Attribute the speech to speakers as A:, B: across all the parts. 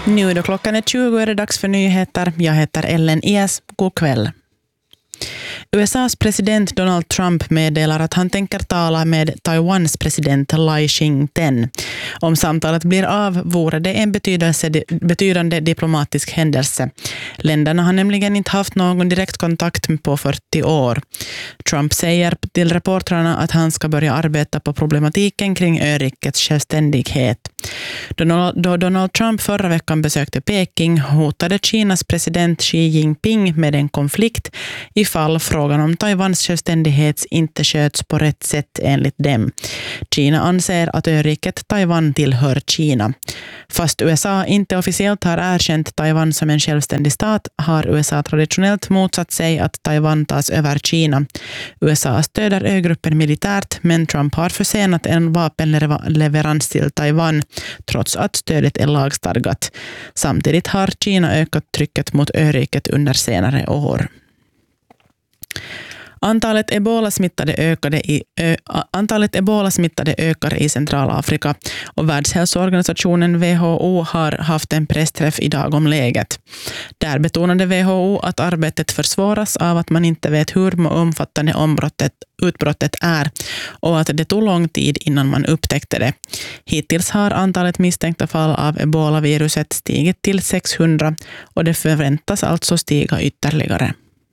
A: Nu då klockan är 20 är det dags för nyheter. Jag heter Ellen Ias. God kväll. USAs president Donald Trump meddelar att han tänker tala med Taiwans president Lai Ching-ten. Om samtalet blir av vore det en betydande diplomatisk händelse. Länderna har nämligen inte haft någon direkt kontakt på 40 år. Trump säger till reportrarna att han ska börja arbeta på problematiken kring örikets självständighet. Då Donald Trump förra veckan besökte Peking hotade Kinas president Xi Jinping med en konflikt ifall frågan om Taiwans självständighet inte sköts på rätt sätt enligt dem. Kina anser att öriket Taiwan tillhör Kina. Fast USA inte officiellt har erkänt Taiwan som en självständig stat har USA traditionellt motsatt sig att Taiwan tas över Kina. USA stöder ögruppen militärt men Trump har försenat en vapenleverans till Taiwan trots att stödet är lagstadgat. Samtidigt har Kina ökat trycket mot öriket under senare år. Antalet ebolasmittade ökar i Centralafrika och Världshälsoorganisationen WHO har haft en pressträff idag om läget. Där betonade WHO att arbetet försvåras av att man inte vet hur omfattande utbrottet är och att det tog lång tid innan man upptäckte det. Hittills har antalet misstänkta fall av ebolaviruset stigit till 600 och det förväntas alltså stiga ytterligare.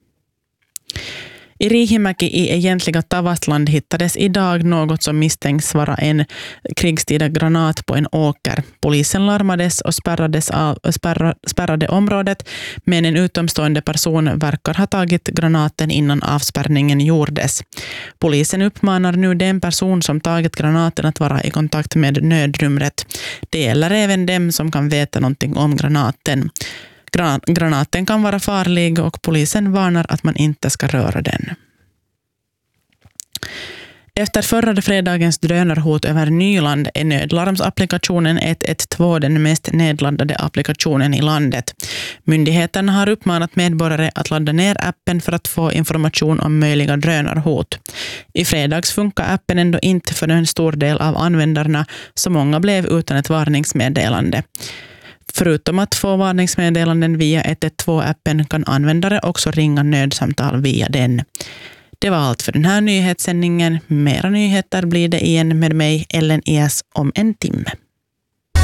A: I Riihimäki i egentliga Tavastland hittades idag något som misstänks vara en krigstida granat på en åker. Polisen larmades och spärrade området, men en utomstående person verkar ha tagit granaten innan avspärrningen gjordes. Polisen uppmanar nu den person som tagit granaten att vara i kontakt med nödnumret. Det gäller även dem som kan veta någonting om granaten. Granaten kan vara farlig och polisen varnar att man inte ska röra den. Efter förra fredagens drönarhot över Nyland är nödlarmsapplikationen 112 den mest nedladdade applikationen i landet. Myndigheterna har uppmanat medborgare att ladda ner appen för att få information om möjliga drönarhot. I fredags funkar appen ändå inte för en stor del av användarna, så många blev utan ett varningsmeddelande. Förutom att få varningsmeddelanden via 112-appen kan användare också ringa nödsamtal via den. Det var allt för den här nyhetssändningen. Mera nyheter blir det igen med mig, Ellen Ias, om en timme.